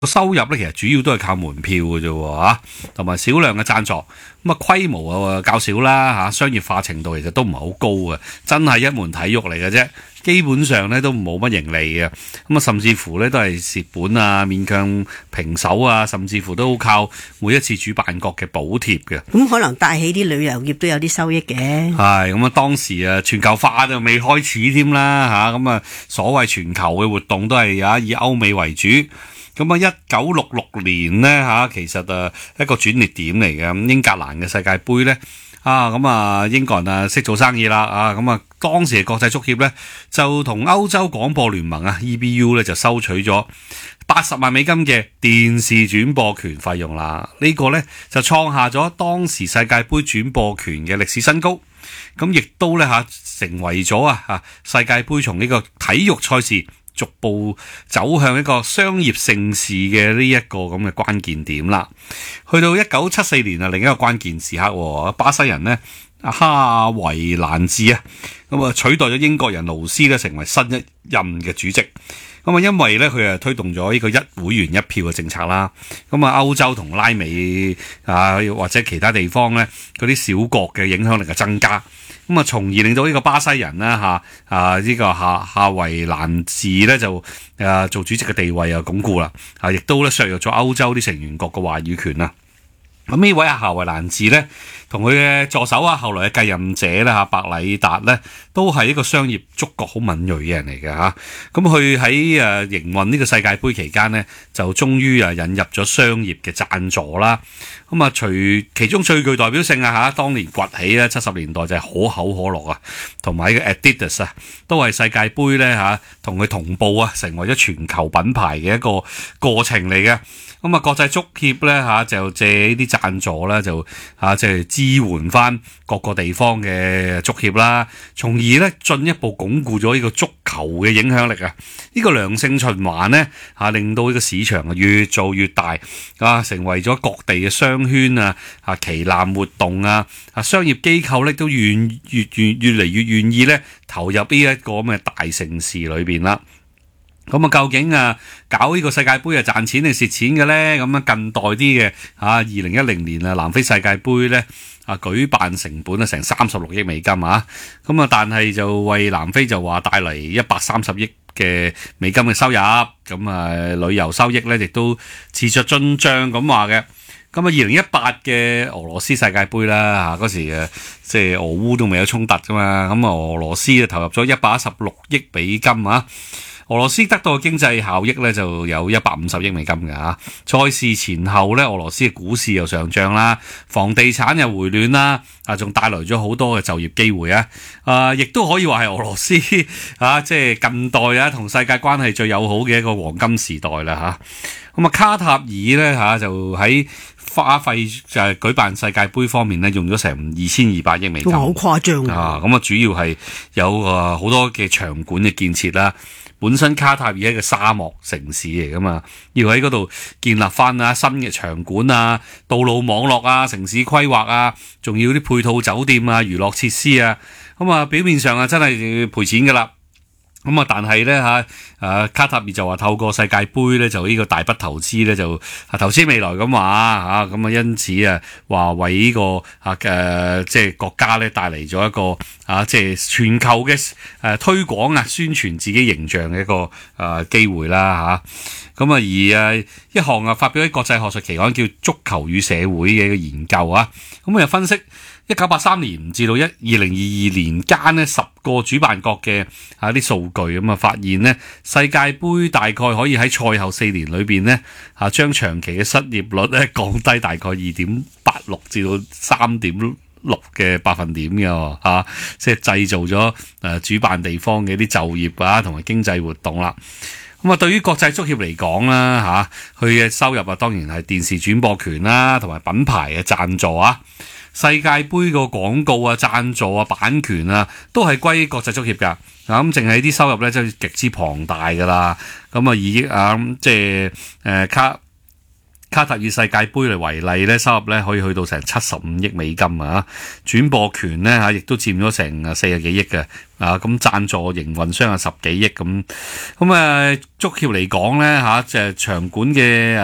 個收入咧，其實主要都係靠門票嘅啫嚇，同埋少量嘅贊助。咁啊，規模啊較少啦嚇，商業化程度其實都唔係好高嘅，真係一門體育嚟嘅啫。基本上咧都冇乜盈利嘅，咁啊甚至乎咧都係蝕本啊，勉強平手啊，甚至乎都好靠每一次主辦國嘅補貼嘅。 咁可能帶起啲旅遊業都有啲收益嘅。 係咁啊，當時啊全球化就未開始添啦嚇，咁啊所謂全球嘅活動都係以歐美為主。咁啊，1966年呢，其實一個轉捩點嚟嘅。英格蘭嘅世界盃呢，咁啊英國人啊識做生意啦，咁啊當時嘅國際足協呢，就同歐洲廣播聯盟EBU 呢，就收取咗80萬美金嘅電視轉播權費用啦。呢個呢，就創下咗當時世界盃轉播權嘅歷史新高。咁亦都呢，成為咗世界盃從呢個體育賽事逐步走向一個商業盛事嘅呢一個咁嘅關鍵點啦。去到1974年另一個關鍵時刻，巴西人呢，哈維蘭治咁啊取代咗英國人勞斯咧，成為新一任嘅主席。咁啊，因為咧佢推動咗呢個一會員一票嘅政策啦。咁啊，歐洲同拉美或者其他地方咧嗰啲小國嘅影響力增加。咁啊，從而令到呢個巴西人呢，呢個夏維蘭治咧就做主席嘅地位鞏固啦。亦都咧削弱咗歐洲啲成員國嘅話語權啦。咁呢位夏維蘭治呢，同佢嘅助手後來嘅繼任者咧白禮達呢，都係一個商業觸覺好敏銳嘅人嚟嘅嚇。咁佢喺營運呢個世界盃期間呢，就終於引入咗商業嘅贊助啦。咁啊，其中最具代表性當年崛起70年代就係可口可樂同埋呢個 Adidas 都係世界盃呢，同佢同步成為咗全球品牌嘅一個過程嚟嘅。咁啊，國際足協咧就借呢啲贊助啦，就即係支援翻各個地方嘅足協啦，從而咧進一步鞏固咗呢個足球嘅影響力呢個良性循環呢，令到呢個市場越做越大成為咗各地嘅商圈旗艦活動商業機構咧都越嚟越願意咧投入呢一個咁嘅大盛事裏邊啦。咁究竟搞呢個世界盃賺錢定蝕錢嘅呢？咁近代啲嘅2010年南非世界盃呢舉辦成本成36億美金但係就為南非就話帶嚟130億嘅美金嘅收入，咁旅遊收益呢亦都持續進帳咁話嘅。咁2018嘅俄羅斯世界盃啦嗰時即係俄烏都未有衝突噶嘛，咁俄羅斯投入咗116億美金俄羅斯得到嘅經濟效益咧就有150億美金㗎賽事前後咧，俄羅斯嘅股市又上漲啦，房地產又回暖啦，仲帶來咗好多嘅就業機會亦都可以話係俄羅斯即係近代同世界關係最友好嘅一個黃金時代啦咁卡塔爾咧就喺花費就係舉辦世界盃方面咧用咗成2200億美金， 好誇張咁主要係有好多嘅場館嘅建設啦。本身卡塔爾係一個沙漠城市嚟噶嘛，要喺嗰度建立翻新嘅場館道路網絡城市規劃仲要啲配套酒店娛樂設施咁表面上真係賠錢噶啦。但係咧卡塔爾就話透過世界盃咧就呢個大筆投資咧就投資未來咁話因此話為呢個即係國家咧帶嚟咗一個即係全球嘅推廣宣傳自己形象嘅一個機會啦而一項發表喺國際學術期刊叫《足球與社會》嘅一個研究又分析1983年至到2022年間呢10個主辦國嘅啲數據發現呢世界盃大概可以喺賽後4年裏邊呢將長期嘅失業率咧降低大概2.86至到3.6嘅百分點嘅即係製造咗主辦地方嘅啲就業同埋經濟活動啦。對於國際足協嚟講啦佢嘅收入當然係電視轉播權啦，同埋品牌嘅贊助世界盃個廣告贊助版權都係歸國際足協㗎。咁淨係啲收入咧真係極之龐大㗎啦。以即係卡塔爾世界盃嚟為例咧，收入咧可以去到成75億美金啊！轉播權咧亦都佔咗成40幾億嘅啊！咁贊助營運商10幾億咁。足協嚟講咧就係場館嘅